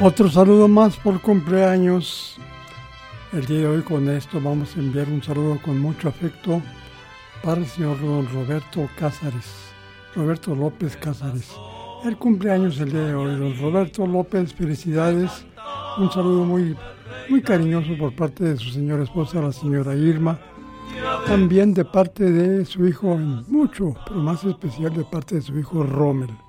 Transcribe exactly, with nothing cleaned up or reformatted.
Otro saludo más por cumpleaños. El día de hoy con esto vamos a enviar un saludo con mucho afecto para el señor don Roberto Cázares, Roberto López Cázares. El cumpleaños el día de hoy, don Roberto López, felicidades. Un saludo muy, muy cariñoso por parte de su señora esposa, la señora Irma. También de parte de su hijo, mucho, pero más especial de parte de su hijo Rommel.